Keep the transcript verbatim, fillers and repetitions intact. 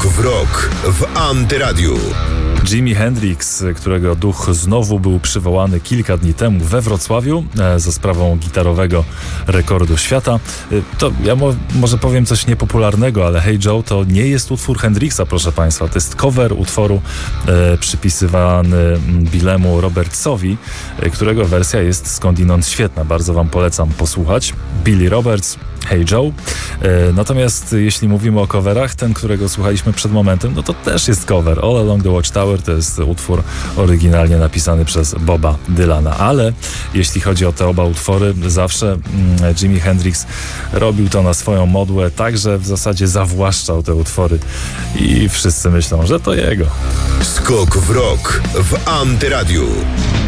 Skok w rok w Antyradiu. Jimi Hendrix, którego duch znowu był przywołany kilka dni temu we Wrocławiu e, za sprawą gitarowego rekordu świata. E, to ja mo- może powiem coś niepopularnego, ale Hey Joe to nie jest utwór Hendrixa, proszę Państwa. To jest cover utworu e, przypisywany Billemu Robertsowi, e, którego wersja jest skądinąd świetna. Bardzo Wam polecam posłuchać. Billy Roberts, Hey Joe. E, natomiast jeśli mówimy o coverach, ten, którego słuchaliśmy przed momentem, no to też jest cover. All Along the Watchtower to jest utwór oryginalnie napisany przez Boba Dylana. Ale jeśli chodzi o te oba utwory, zawsze mm, Jimi Hendrix robił to na swoją modłę, tak że w zasadzie zawłaszczał te utwory i wszyscy myślą, że to jego. Skok w rok w Antyradiu.